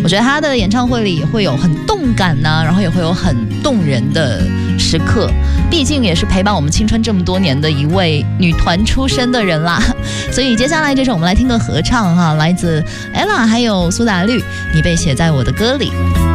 我觉得她的演唱会里也会有很动感呐，然后也会有很动人的时刻，毕竟也是陪伴我们青春这么多年的一位女团出身的人啦。所以接下来这首我们来听个合唱哈，来自 Ella 还有苏打绿，你被写在我的歌里。